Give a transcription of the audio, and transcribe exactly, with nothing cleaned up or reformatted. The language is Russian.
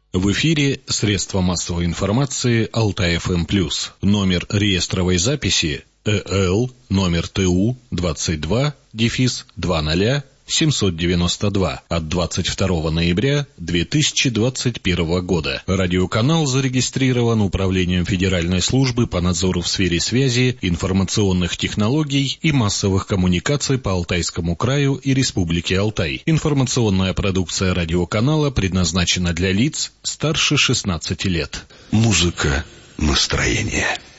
В эфире средства массовой информации Алтай-ФМ+. Номер реестровой записи ЭЛ номер ТУ двадцать два дефис двадцать семьсот девяносто два от двадцать второго ноября две тысячи двадцать первого года. Радиоканал зарегистрирован Управлением Федеральной службы по надзору в сфере связи, информационных технологий и массовых коммуникаций по Алтайскому краю и Республике Алтай. Информационная продукция радиоканала предназначена для лиц старше шестнадцати лет. Музыка настроения.